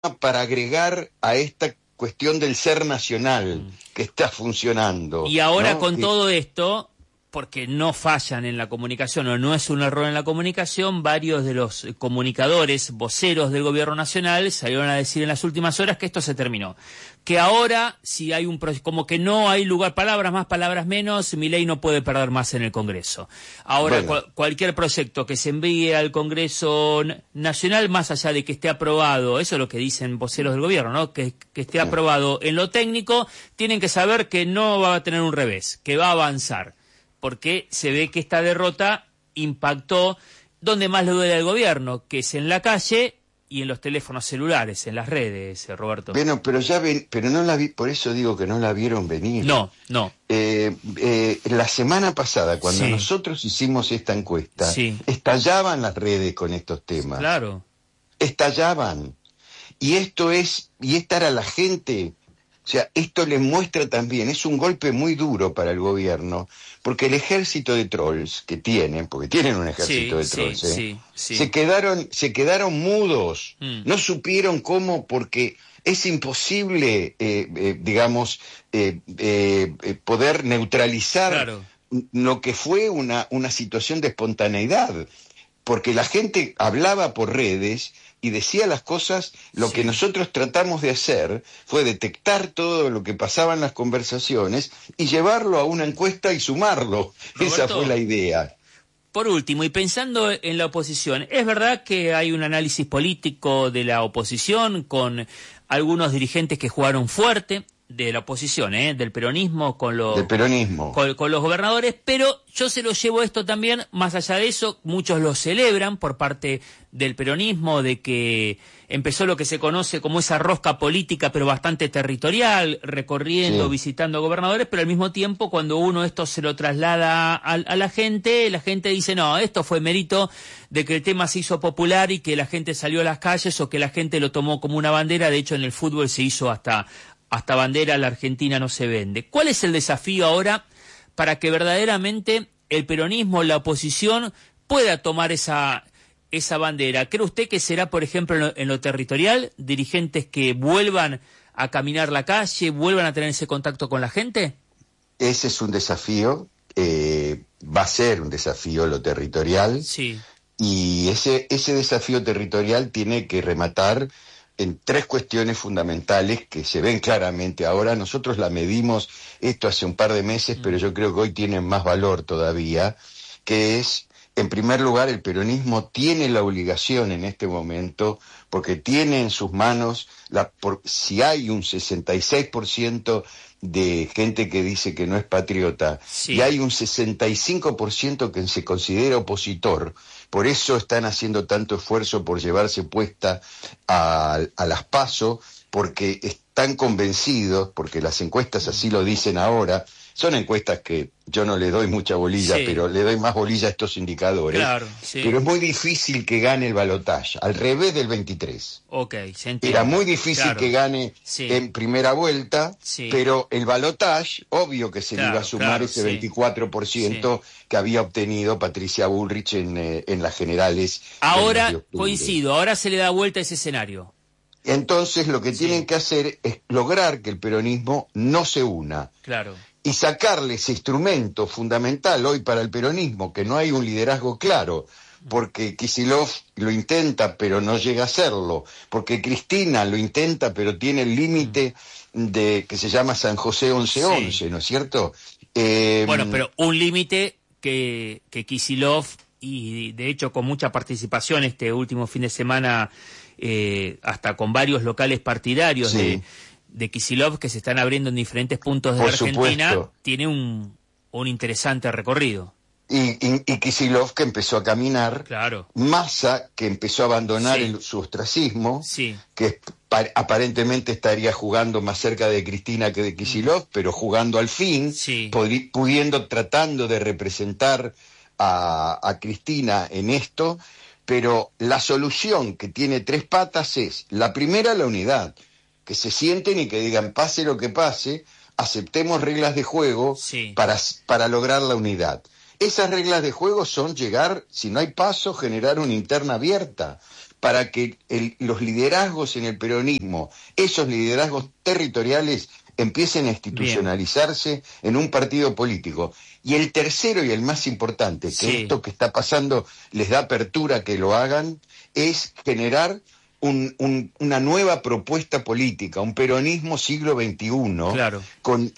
para agregar a esta cuestión del ser nacional que está funcionando. Y ahora, ¿no? con todo esto, porque no fallan en la comunicación o no es un error en la comunicación, varios de los comunicadores, voceros del gobierno nacional, salieron a decir en las últimas horas que esto se terminó. Que ahora, si hay como que no hay lugar, palabras más, palabras menos, Milei no puede perder más en el Congreso. Ahora, Bueno. cualquier proyecto que se envíe al Congreso Nacional, más allá de que esté aprobado, eso es lo que dicen voceros del gobierno, ¿no? Que esté aprobado en lo técnico, tienen que saber que no va a tener un revés, que va a avanzar. Porque se ve que esta derrota impactó donde más le duele al gobierno, que es en la calle y en los teléfonos celulares, en las redes, Roberto. Bueno, pero pero no la vi, por eso digo que no la vieron venir. No. La semana pasada, cuando Sí. nosotros hicimos esta encuesta, Sí. estallaban las redes con estos temas. Claro. Estallaban. Y esta era la gente. O sea, esto les muestra también, es un golpe muy duro para el gobierno, porque el ejército de trolls que tienen, porque tienen un ejército de trolls, sí. se quedaron mudos, no supieron cómo, porque es imposible, poder neutralizar Claro. lo que fue una situación de espontaneidad, porque la gente hablaba por redes y decía las cosas. Lo Sí. que nosotros tratamos de hacer fue detectar todo lo que pasaba en las conversaciones y llevarlo a una encuesta y sumarlo. Roberto, esa fue la idea. Por último, y pensando en la oposición, ¿es verdad que hay un análisis político de la oposición con algunos dirigentes que jugaron fuerte de la oposición, del peronismo Del peronismo. con los gobernadores? Pero yo se lo llevo esto también, más allá de eso, muchos lo celebran por parte del peronismo, de que empezó lo que se conoce como esa rosca política, pero bastante territorial, recorriendo, Sí. visitando gobernadores, pero al mismo tiempo, cuando uno esto se lo traslada a la gente dice, no, esto fue mérito de que el tema se hizo popular y que la gente salió a las calles o que la gente lo tomó como una bandera. De hecho, en el fútbol se hizo hasta bandera, la Argentina no se vende. ¿Cuál es el desafío ahora para que verdaderamente el peronismo, la oposición, pueda tomar esa bandera? ¿Cree usted que será, por ejemplo, en lo territorial, dirigentes que vuelvan a caminar la calle, vuelvan a tener ese contacto con la gente? Ese es un desafío, va a ser un desafío lo territorial. Sí. Y ese desafío territorial tiene que rematar en tres cuestiones fundamentales que se ven claramente ahora. Nosotros la medimos esto hace un par de meses, pero yo creo que hoy tienen más valor todavía, que es, en primer lugar, el peronismo tiene la obligación en este momento, porque tiene en sus manos, si hay un 66% de gente que dice que no es patriota, Sí. y hay un 65% que se considera opositor. Por eso están haciendo tanto esfuerzo por llevarse puesta a las PASO, porque están convencidos, porque las encuestas así lo dicen ahora. Son encuestas que yo no le doy mucha bolilla, Sí. pero le doy más bolilla a estos indicadores. Claro, sí. Pero es muy difícil que gane el balotaje, al revés del 23. Ok, se entiende. Era muy difícil, claro, que gane sí. en primera vuelta, Sí. pero el balotaje, obvio que se le iba a sumar claro, ese sí. 24% que había obtenido Patricia Bullrich en las generales. Ahora, del mes de octubre. coincido, ahora se le da vuelta a ese escenario. Entonces lo que Sí. tienen que hacer es lograr que el peronismo no se una Claro. y sacarle ese instrumento fundamental hoy para el peronismo, que no hay un liderazgo claro, porque Kicillof lo intenta pero no llega a hacerlo, porque Cristina lo intenta pero tiene el límite que se llama San José 11-11, Sí. ¿no es cierto? Bueno, pero un límite que Kicillof, y de hecho con mucha participación este último fin de semana, hasta con varios locales partidarios Sí. de Kicillof que se están abriendo en diferentes puntos de Por la Argentina, supuesto. tiene un interesante recorrido. Y Kicillof, que empezó a caminar, Claro. Massa, que empezó a abandonar Sí. su ostracismo, Sí. que aparentemente estaría jugando más cerca de Cristina que de Kicillof, pero jugando al fin, Sí. tratando de representar a Cristina en esto. Pero la solución, que tiene tres patas, es: la primera, la unidad, que se sienten y que digan, pase lo que pase, aceptemos reglas de juego. Sí. para lograr la unidad. Esas reglas de juego son llegar, si no hay paso, generar una interna abierta, para que los liderazgos en el peronismo, esos liderazgos territoriales, empiecen a institucionalizarse en un partido político. Y el tercero y el más importante, que esto que está pasando les da apertura a que lo hagan, es generar una nueva propuesta política, un peronismo siglo XXI, claro, con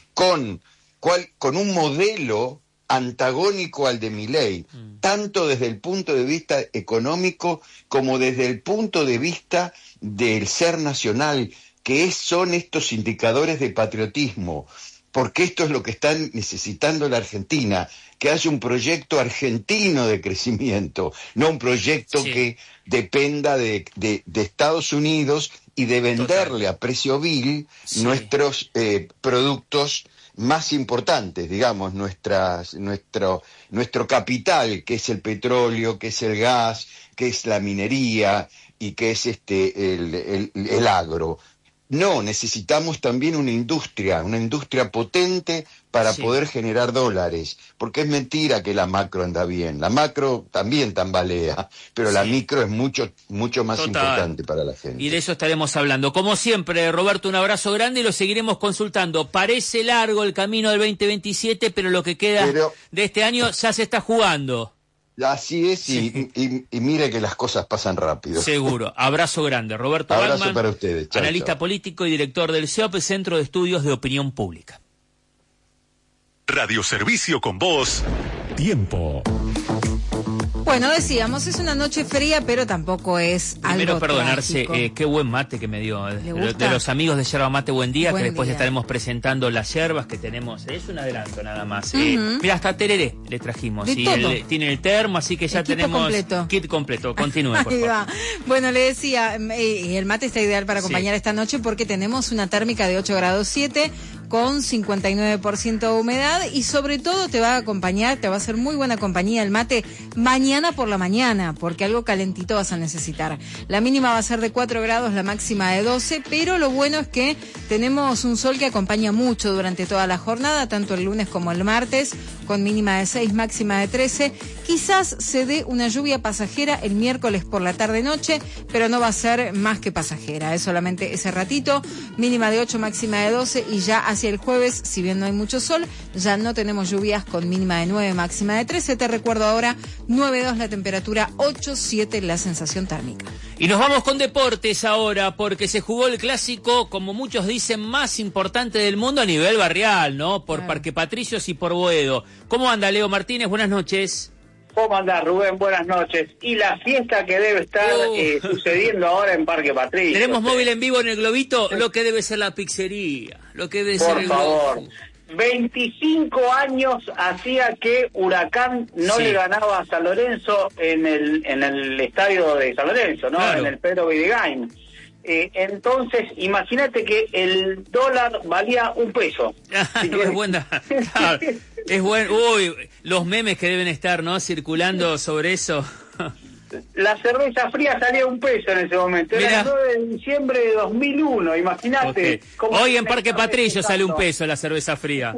un modelo antagónico al de Milei, tanto desde el punto de vista económico como desde el punto de vista del ser nacional, que son estos indicadores de patriotismo, porque esto es lo que está necesitando la Argentina, que haya un proyecto argentino de crecimiento, no un proyecto que dependa de Estados Unidos y de venderle a precio vil nuestros productos más importantes, digamos, nuestro capital, que es el petróleo, que es el gas, que es la minería y que es el agro. No, necesitamos también una industria potente para poder generar dólares, porque es mentira que la macro anda bien. La macro también tambalea, pero la micro es mucho más importante para la gente. Y de eso estaremos hablando. Como siempre, Roberto, un abrazo grande y lo seguiremos consultando. Parece largo el camino del 2027, pero lo que queda de este año ya se está jugando. Así es, y mire que las cosas pasan rápido. Seguro. Abrazo grande. Roberto Abrazo Bachmann, para ustedes. Chau, analista político y director del CEOP, Centro de Estudios de Opinión Pública. Radioservicio con Voz. Tiempo. Bueno, decíamos, es una noche fría, pero tampoco es Primero algo perdonarse, trágico. Qué buen mate que me dio. De los amigos de Yerba Mate Buen Día, que después estaremos presentando las yerbas que tenemos. Es un adelanto nada más. Mira, hasta tereré le trajimos. Tiene el termo, así que ya tenemos kit completo. Continúe, por favor. Bueno, le decía, y el mate está ideal para acompañar esta noche porque tenemos una térmica de 8 grados 7 con 59% de humedad y sobre todo te va a acompañar, te va a hacer muy buena compañía el mate mañana por la mañana, porque algo calentito vas a necesitar. La mínima va a ser de 4 grados, la máxima de 12, pero lo bueno es que tenemos un sol que acompaña mucho durante toda la jornada, tanto el lunes como el martes, con mínima de 6, máxima de 13. Quizás se dé una lluvia pasajera el miércoles por la tarde-noche, pero no va a ser más que pasajera, es solamente ese ratito, mínima de 8, máxima de 12, y ya hacia el jueves, si bien no hay mucho sol, ya no tenemos lluvias con mínima de 9, máxima de 13. Te recuerdo ahora, 9.2 la temperatura, 8.7 la sensación térmica. Y nos vamos con deportes ahora, porque se jugó el clásico, como muchos dicen, más importante del mundo a nivel barrial, ¿no? Por Parque Patricios y por Boedo. ¿Cómo anda, Leo Martínez? Buenas noches. ¿Cómo andás, Rubén? Buenas noches. Y la fiesta que debe estar sucediendo ahora en Parque Patricios. Tenemos móvil en vivo en el globito, lo que debe ser la pizzería, lo que debe ser el favor. 25 años hacía que Huracán no le ganaba a San Lorenzo en el estadio de San Lorenzo, ¿no? Claro. En el Pedro Videgain. Entonces, imagínate que el dólar valía $1. Es buena. Claro. Es bueno. Uy, los memes que deben estar, ¿no? Circulando sobre eso. La cerveza fría salía $1 en ese momento. Era el 9 de diciembre de 2001, imagínate. Hoy en Parque Patricios sale $1 la cerveza fría.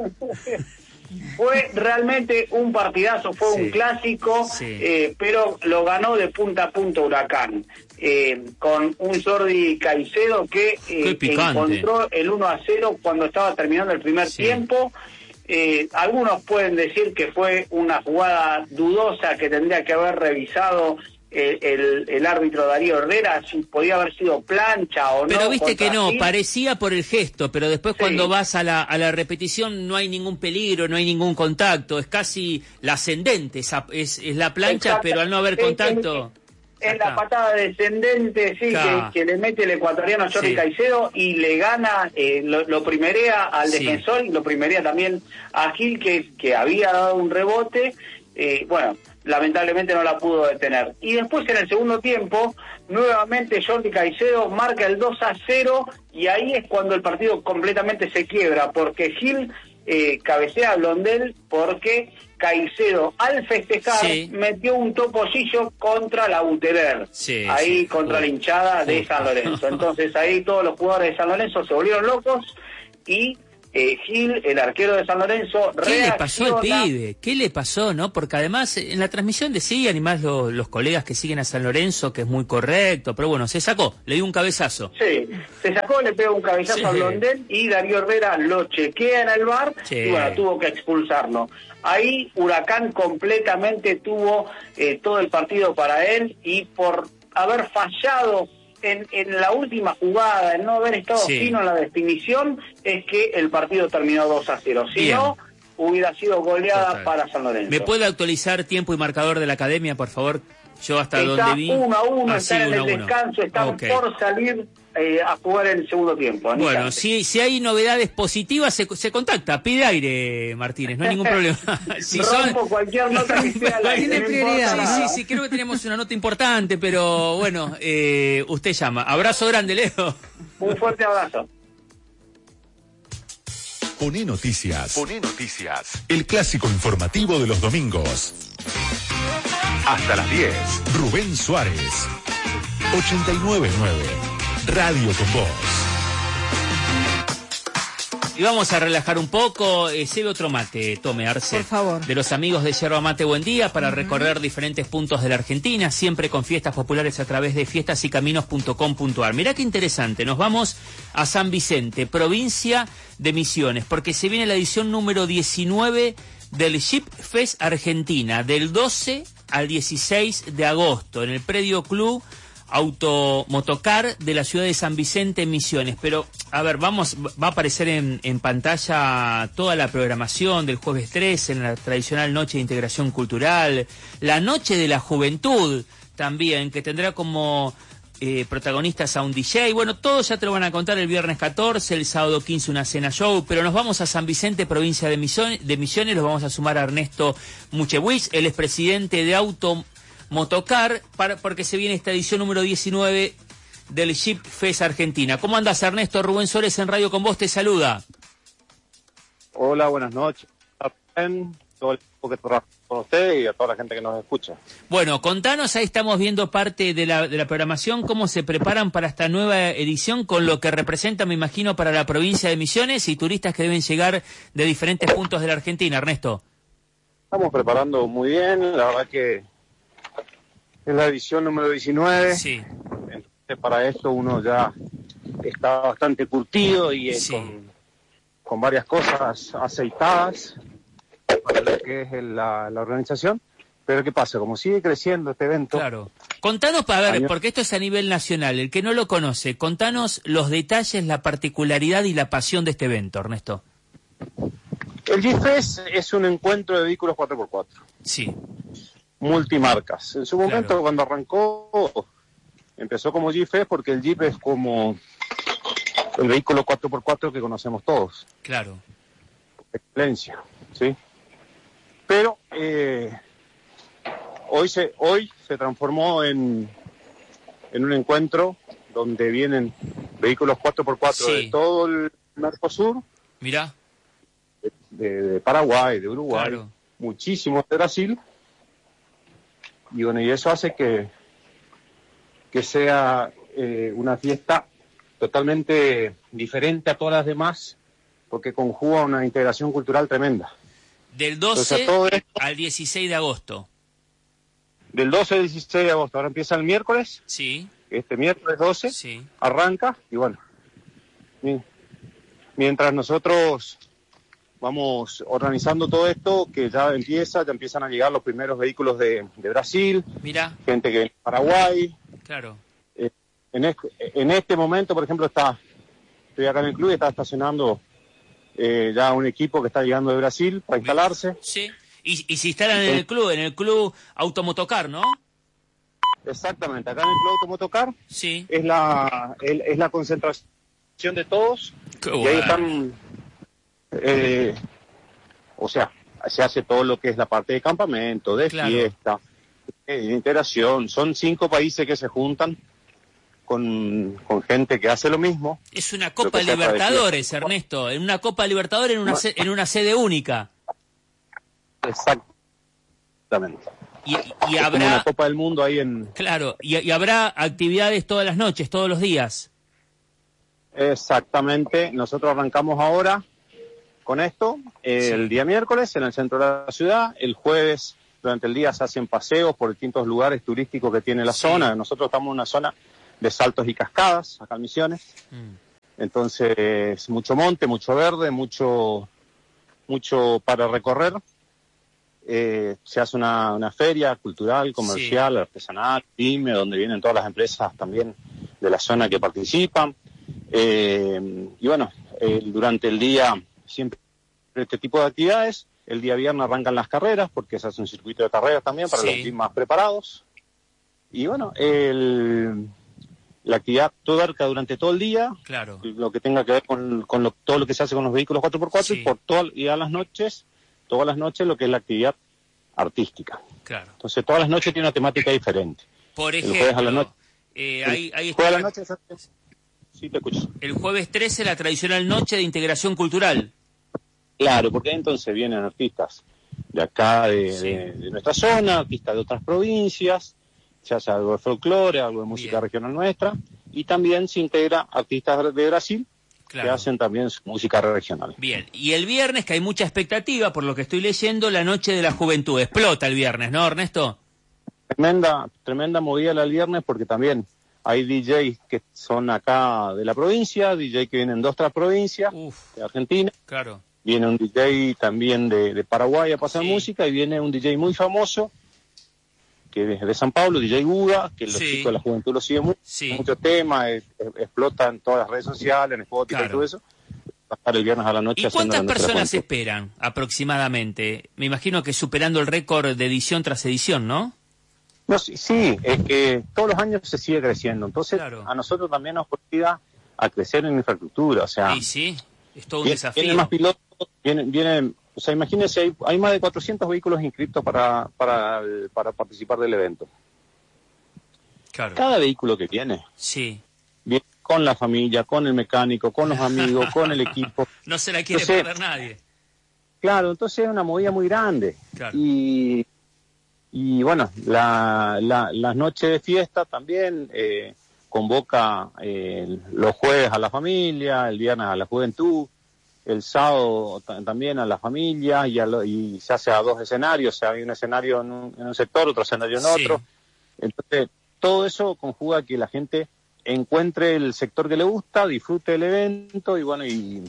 Fue realmente un partidazo, fue un clásico, pero lo ganó de punta a punta Huracán, con un Jordi Caicedo que encontró el 1-0 cuando estaba terminando el primer tiempo. Algunos pueden decir que fue una jugada dudosa que tendría que haber revisado el árbitro Darío Herrera, si podía haber sido plancha o no. Pero viste que no, parecía por el gesto, pero después cuando vas a la repetición no hay ningún peligro, no hay ningún contacto, es casi la ascendente, es la plancha, pero al no haber contacto... En la patada descendente, que le mete el ecuatoriano Jordi Caicedo y le gana, lo primerea al defensor y lo primerea también a Gil, que había dado un rebote. Bueno, lamentablemente no la pudo detener. Y después en el segundo tiempo, nuevamente Jordi Caicedo marca el 2-0 y ahí es cuando el partido completamente se quiebra, porque Gil cabecea a Blondel porque Caicedo al festejar metió un topollillo contra la Buteler, contra la hinchada de San Lorenzo. Entonces ahí todos los jugadores de San Lorenzo se volvieron locos y Gil, el arquero de San Lorenzo, ¿Qué le pasó al pibe? ¿Qué le pasó, no? Porque además en la transmisión decían, y más los colegas que siguen a San Lorenzo, que es muy correcto, pero bueno, se sacó, le dio un cabezazo. Sí, se sacó, le pegó un cabezazo a Blondel y Darío Herrera lo chequea en el VAR y bueno, tuvo que expulsarlo. Ahí Huracán completamente tuvo todo el partido para él y por haber fallado en la última jugada, en no haber estado fino en la definición, es que el partido terminó 2-0. Si no, hubiera sido goleada para San Lorenzo. ¿Me puede actualizar tiempo y marcador de la academia, por favor? Yo hasta donde vi... 1-1, están en el descanso, están por salir a jugar el segundo tiempo. Bueno, si hay novedades positivas, se contacta, pide aire, Martínez, no hay ningún problema. Si rompo cualquier nota que sea al aire, tiene prioridad. Sí, creo que tenemos una nota importante, pero bueno, usted llama. Abrazo grande, Leo. Un fuerte abrazo. Poné Noticias. El clásico informativo de los domingos. Hasta las 10. Rubén Suárez. 89.9. Radio con Vos. Y vamos a relajar un poco. Se ve otro mate, tome, Arce. Por favor. De los amigos de Yerba Mate Buen Día, para recorrer diferentes puntos de la Argentina, siempre con fiestas populares a través de fiestasycaminos.com.ar. Mirá qué interesante, nos vamos a San Vicente, provincia de Misiones, porque se viene la edición número 19 del Jeep Fest Argentina, del 12 al 16 de agosto, en el predio Club Automotocar de la ciudad de San Vicente, Misiones. Pero, a ver, va a aparecer en pantalla toda la programación del jueves 13, en la tradicional Noche de Integración Cultural, la Noche de la Juventud también, que tendrá como protagonistas a un DJ. Bueno, todo ya te lo van a contar el viernes 14, el sábado 15 una cena show, pero nos vamos a San Vicente, provincia de Misiones, los vamos a sumar a Ernesto Muchewich, él es presidente de Automotocar, porque se viene esta edición número 19 del Jeep Fest Argentina. ¿Cómo andas, Ernesto? Rubén Suárez en Radio con Vos te saluda. Hola, buenas noches. Todo el equipo que trabaja con usted y a toda la gente que nos escucha. Bueno, contanos, ahí estamos viendo parte de la programación, cómo se preparan para esta nueva edición, con lo que representa, me imagino, para la provincia de Misiones y turistas que deben llegar de diferentes puntos de la Argentina, Ernesto. Estamos preparando muy bien, la verdad que es la edición número 19. Sí. Entonces, para esto uno ya está bastante curtido y con varias cosas aceitadas para lo que es la organización. Pero ¿qué pasa? Como sigue creciendo este evento... Claro. Contanos, porque esto es a nivel nacional, el que no lo conoce, contanos los detalles, la particularidad y la pasión de este evento, Ernesto. El G-Fest es un encuentro de vehículos 4x4. Sí. Multimarcas. En su momento, cuando arrancó, empezó como G-Fest porque el Jeep es como el vehículo 4x4 que conocemos todos. Claro. Excelencia, ¿sí? Pero hoy se transformó en un encuentro donde vienen vehículos 4x4 de todo el Mercosur. Mirá. De Paraguay, de Uruguay, claro. Muchísimos de Brasil. Y bueno, y eso hace que sea una fiesta totalmente diferente a todas las demás, porque conjuga una integración cultural tremenda. Del 12 Entonces, al 16 de agosto. Del 12 al 16 de agosto. Ahora empieza el miércoles. Sí. Este miércoles 12 arranca. Y bueno, mientras nosotros vamos organizando todo esto, que ya empiezan a llegar los primeros vehículos de Brasil. Mirá. Gente que viene de Paraguay. Claro. En este momento, por ejemplo, estoy acá en el club y está estacionando ya un equipo que está llegando de Brasil para instalarse. Sí. Y si instalan en el club Automotocar, ¿no? Exactamente, acá en el club Automotocar. Sí. Es la concentración de todos. Qué y ahí están, o sea, se hace todo lo que es la parte de campamento, de fiesta, de integración. Son 5 países que se juntan con gente que hace lo mismo. Es una Copa Libertadores, Ernesto, en una Copa Libertadores en una sede única. Exactamente. Y habrá una Copa del Mundo ahí en... Claro, y habrá actividades todas las noches, todos los días. Exactamente. Nosotros arrancamos ahora con esto, el día miércoles en el centro de la ciudad, el jueves durante el día se hacen paseos por distintos lugares turísticos que tiene la zona. Nosotros estamos en una zona de saltos y cascadas, acá en Misiones. Entonces, mucho monte, mucho verde, mucho para recorrer. Se hace una feria cultural, comercial, artesanal, pyme, donde vienen todas las empresas también de la zona que participan. Y bueno, durante el día siempre este tipo de actividades. El día viernes arrancan las carreras, porque se hace un circuito de carreras también para los teams más preparados. Y bueno, la actividad abarca durante todo el día, lo que tenga que ver con todo lo que se hace con los vehículos 4x4 y todas las noches lo que es la actividad artística. Claro. Entonces todas las noches tiene una temática diferente. Por ejemplo, el jueves a la noche, sí, te escucho. El jueves 13 la tradicional noche de integración cultural. Claro, porque entonces vienen artistas de acá, de nuestra zona, artistas de otras provincias, se hace algo de folclore, algo de música regional nuestra, y también se integra artistas de Brasil, que hacen también su música regional. Bien, y el viernes, que hay mucha expectativa, por lo que estoy leyendo, la Noche de la Juventud. Explota el viernes, ¿no, Ernesto? Tremenda movida el viernes, porque también hay DJs que son acá de la provincia, DJs que vienen de otras provincias, de Argentina. Claro. Viene un DJ también de Paraguay a pasar música, y viene un DJ muy famoso, que es de San Pablo, DJ Buda, que los chicos de la juventud lo siguen muchos temas, explota en todas las redes sociales, en Spotify y todo eso. Va a estar el viernes a la noche. ¿Y cuántas personas esperan aproximadamente? Me imagino que superando el récord de edición tras edición, ¿no? No, sí, es que todos los años se sigue creciendo. Entonces, a nosotros también nos obliga a crecer en infraestructura, o sea... Sí, es todo un desafío. Vienen más pilotos, o sea, imagínense, hay más de 400 vehículos inscritos para participar del evento. Claro. Cada vehículo que viene viene con la familia, con el mecánico, con los amigos, con el equipo. No se la quiere perder nadie. Claro, entonces es una movida muy grande. Claro. Y bueno, las noches de fiesta también convoca los jueves a la familia, el viernes a la juventud, el sábado también a la familia, y se hace a dos escenarios, o sea, hay un escenario en un sector, otro escenario en otro. Entonces, todo eso conjuga que la gente encuentre el sector que le gusta, disfrute del evento, y bueno,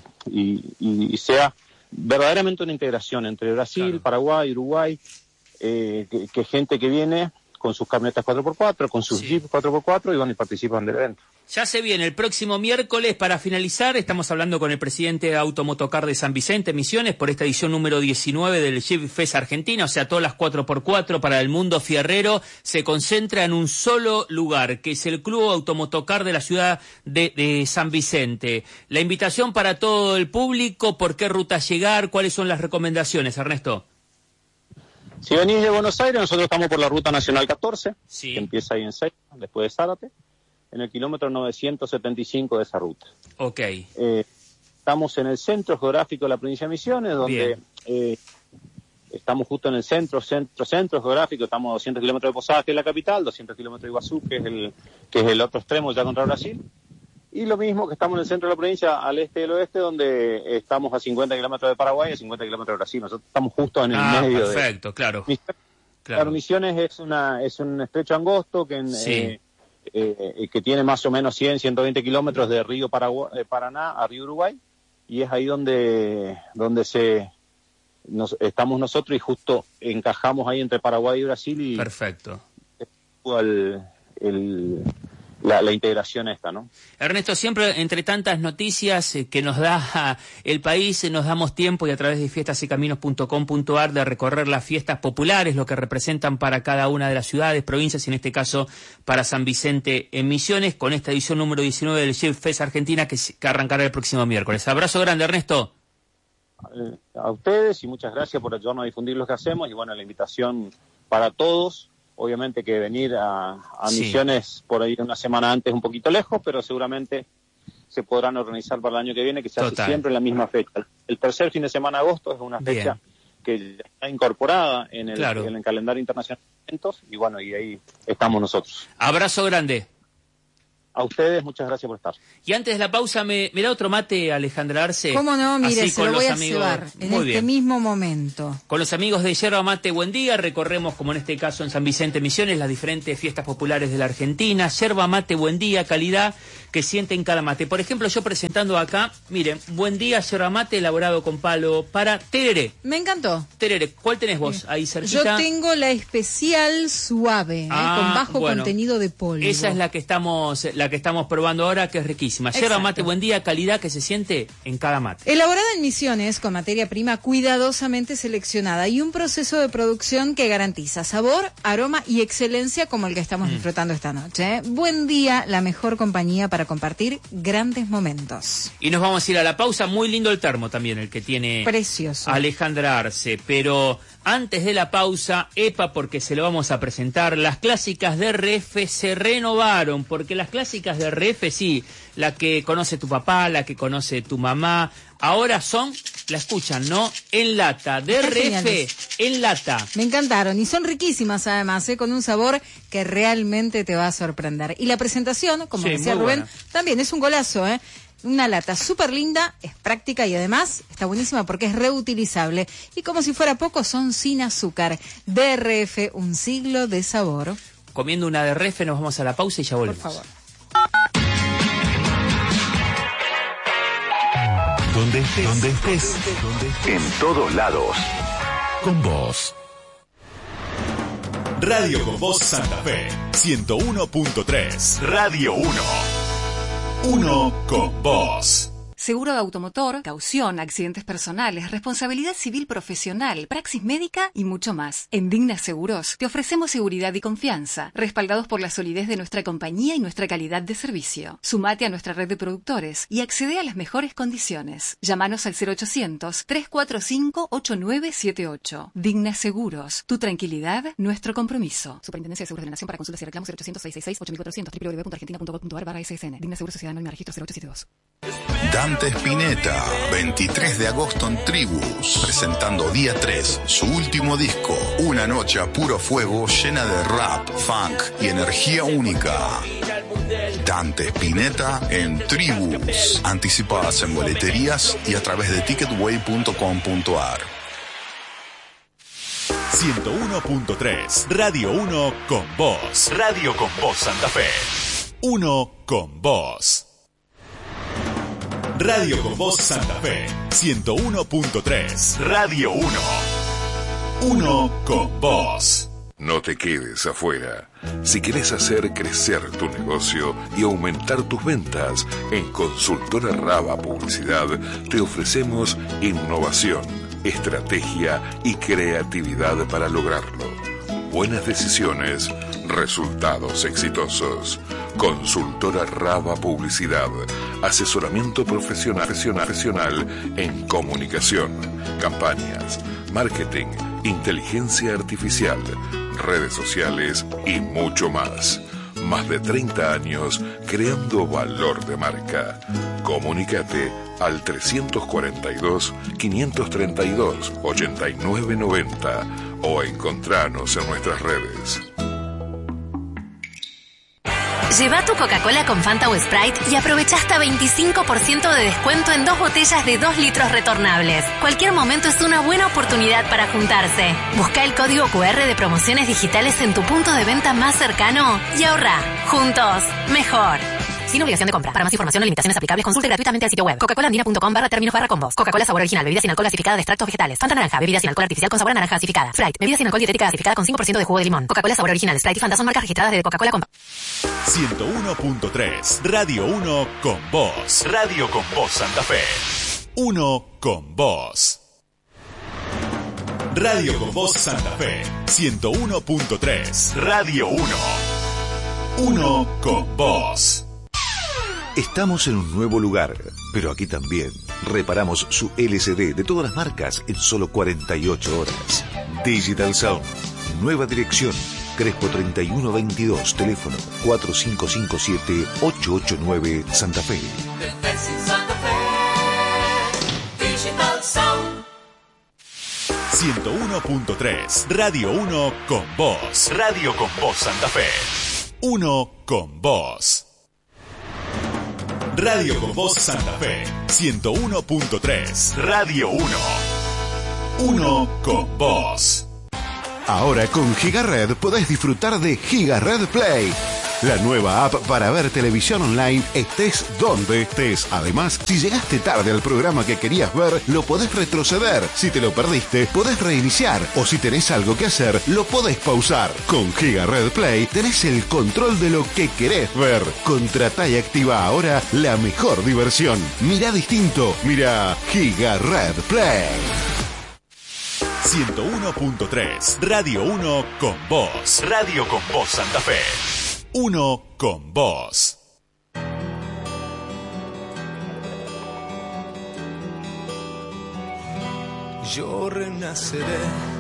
y sea verdaderamente una integración entre Brasil, Paraguay, Uruguay, que gente que viene con sus camionetas 4x4, con sus jeeps 4x4, y van y participan del evento. Ya se viene el próximo miércoles. Para finalizar, estamos hablando con el presidente de Automotocar de San Vicente, Misiones, por esta edición número 19 del Jeep Fest Argentina, o sea, todas las 4x4 para el mundo fierrero se concentra en un solo lugar, que es el Club Automotocar de la ciudad de San Vicente. La invitación para todo el público, ¿por qué ruta llegar? ¿Cuáles son las recomendaciones, Ernesto? Si venís de Buenos Aires, nosotros estamos por la Ruta Nacional 14, que empieza ahí en Seiza, después de Zárate, en el kilómetro 975 de esa ruta. Ok. Estamos en el centro geográfico de la provincia de Misiones, donde estamos justo en el centro geográfico, estamos a 200 kilómetros de Posadas, que es la capital, 200 kilómetros de Iguazú, que es el otro extremo ya contra Brasil. Y lo mismo que estamos en el centro de la provincia, al este y el oeste, donde estamos a 50 kilómetros de Paraguay y a 50 kilómetros de Brasil. Nosotros estamos justo en el medio. Perfecto, claro. Misiones es un estrecho angosto que tiene más o menos 120 kilómetros de río Paraná a río Uruguay, y es ahí donde estamos nosotros, y justo encajamos ahí entre Paraguay y Brasil. Y perfecto. La integración esta, ¿no? Ernesto, siempre entre tantas noticias que nos da el país, nos damos tiempo, y a través de fiestasycaminos.com.ar, de recorrer las fiestas populares, lo que representan para cada una de las ciudades, provincias, y en este caso para San Vicente en Misiones, con esta edición número 19 del Jeep Fest Argentina, que arrancará el próximo miércoles. Abrazo grande, Ernesto. A ustedes, y muchas gracias por ayudarnos a difundir lo que hacemos, y bueno, la invitación para todos. Obviamente que venir a Misiones por ahí una semana antes es un poquito lejos, pero seguramente se podrán organizar para el año que viene, que se hace siempre en la misma fecha. El tercer fin de semana de agosto es una fecha que ya está incorporada en el calendario internacional de eventos, y bueno, y ahí estamos nosotros. Abrazo grande. A ustedes, muchas gracias por estar. Y antes de la pausa, ¿me da otro mate, Alejandra Arce? ¿Cómo no? Mire, así se lo voy a cebar en este mismo momento. Con los amigos de Yerba Mate Buen Día recorremos, como en este caso en San Vicente Misiones, las diferentes fiestas populares de la Argentina. Yerba Mate Buen Día, calidad que sienten cada mate. Por ejemplo, yo presentando acá, miren, Buen Día Yerba Mate elaborado con palo para tereré. Me encantó. Tereré, ¿cuál tenés vos ahí cerquita? Yo tengo la especial suave, con bajo contenido de polvo. Esa es la que estamos probando ahora, que es riquísima. Yerba Mate Buen Día, calidad que se siente en cada mate. Elaborada en Misiones con materia prima cuidadosamente seleccionada y un proceso de producción que garantiza sabor, aroma y excelencia como el que estamos disfrutando esta noche. Buen Día, la mejor compañía para compartir grandes momentos. Y nos vamos a ir a la pausa. Muy lindo el termo también, el que tiene precioso Alejandra Arce. Pero antes de la pausa, porque se lo vamos a presentar, las clásicas de RF se renovaron, porque las clásicas de RF, sí, la que conoce tu papá, la que conoce tu mamá, ahora la escuchan, ¿no? En lata, de RF, en lata. Me encantaron y son riquísimas además, con un sabor que realmente te va a sorprender. Y la presentación, como decía Rubén, también es un golazo, Una lata súper linda, es práctica y además está buenísima porque es reutilizable. Y como si fuera poco, son sin azúcar. DRF, un siglo de sabor. Comiendo una DRF, nos vamos a la pausa y ya volvemos. Por favor. Donde estés. En todos lados. Con vos. Radio con Voz Santa Fe, 101.3. Radio 1. Uno con vos. Seguro de automotor, caución, accidentes personales, responsabilidad civil profesional, praxis médica y mucho más. En Digna Seguros te ofrecemos seguridad y confianza, respaldados por la solidez de nuestra compañía y nuestra calidad de servicio. Sumate a nuestra red de productores y accede a las mejores condiciones. Llámanos al 0800-345-8978. Digna Seguros, tu tranquilidad, nuestro compromiso. Superintendencia de Seguros de la Nación. Para consultas y reclamos 0800-666-8400 www.argentina.gov.ar/SSN. Digna Seguros Sociedad Anónima Registro 0872. Dante Spinetta, 23 de agosto en Tribus, presentando día 3, su último disco, una noche a puro fuego llena de rap, funk y energía única. Dante Spinetta en Tribus, anticipadas en boleterías y a través de ticketway.com.ar. 101.3, Radio 1 con vos. Radio con vos Santa Fe. 1 con vos. Radio con Voz Santa Fe, 101.3. Radio 1. Uno con vos. No te quedes afuera. Si querés hacer crecer tu negocio y aumentar tus ventas, en Consultora Raba Publicidad te ofrecemos innovación, estrategia y creatividad para lograrlo. Buenas decisiones, resultados exitosos. Consultora Raba Publicidad. Asesoramiento profesional en comunicación, campañas, marketing, inteligencia artificial, redes sociales y mucho más. Más de 30 años creando valor de marca. Comunícate al 342-532-8990 o encontranos en nuestras redes. Lleva tu Coca-Cola con Fanta o Sprite y aprovecha hasta 25% de descuento en 2 botellas de 2 litros retornables. Cualquier momento es una buena oportunidad para juntarse. Busca el código QR de promociones digitales en tu punto de venta más cercano y ahorra. Juntos, mejor. Sin obligación de compra. Para más información o limitaciones aplicables, consulte gratuitamente el sitio web coca-colaandina.com/términos/combos. Coca-Cola sabor original, bebida sin alcohol gasificada de extractos vegetales. Fanta naranja, bebida sin alcohol artificial con sabor a naranja gasificada. Sprite, bebida sin alcohol dietética gasificada con 5% de jugo de limón. Coca-Cola sabor original, Sprite y Fanta son marcas registradas de Coca-Cola con... 101.3, Radio 1 con vos. Radio con vos Santa Fe. 1 con vos. Radio con vos Santa Fe, 101.3. Radio 1. Uno con vos. Estamos en un nuevo lugar, pero aquí también reparamos su LCD de todas las marcas en solo 48 horas. Digital Sound, nueva dirección, Crespo 3122, teléfono 4557-889, Santa Fe. Digital Sound. 101.3, Radio 1 con vos. Radio con vos Santa Fe. 1 con vos. Radio con Voz Santa Fe, 101.3. Radio 1. Uno con Voz. Ahora con GigaRed podés disfrutar de GigaRed Play, la nueva app para ver televisión online estés donde estés. Además, si llegaste tarde al programa que querías ver, lo podés retroceder. Si te lo perdiste, podés reiniciar. O si tenés algo que hacer, lo podés pausar. Con GigaRed Play tenés el control de lo que querés ver. Contratá y activa ahora la mejor diversión. Mirá distinto. Mirá GigaRed Play. 101.3. Radio 1 con Voz. Radio con Voz Santa Fe. 1 con Voz. Yo renaceré